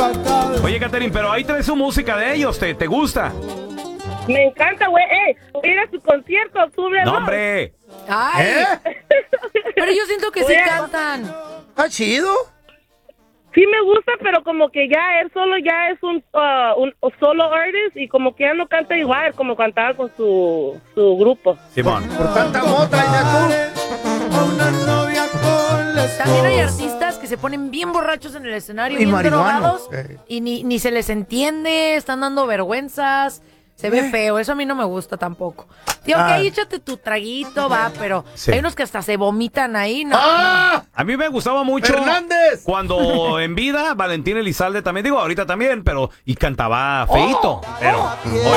Oye, Catherine, pero ahí trae su música de ellos, ¿te gusta? Me encanta, güey. Ir a su concierto, sube. No, hombre. Ay, pero yo siento que sí cantan. ¿Está chido? Sí me gusta, pero como que ya él solo ya es un solo artist y como que ya no canta igual como cantaba con su grupo. Simón. Por tanta mota, ya También hay artistas que se ponen bien borrachos en el escenario, Y bien marihuanos. drogados, y ni se les entiende, están dando vergüenzas. Se ve feo, eso a mí no me gusta tampoco. Tío, que ahí échate tu traguito, va, pero Sí. hay unos que hasta se vomitan ahí, ¿no? ¡Ah! A mí me gustaba mucho ¡Fernández! cuando en vida Valentín Elizalde también, digo, ahorita también, pero y cantaba feito. Pero